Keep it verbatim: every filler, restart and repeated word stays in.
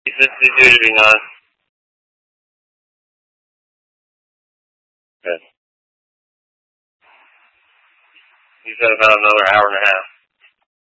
Is this continuing on? Good. You said about another hour and a half.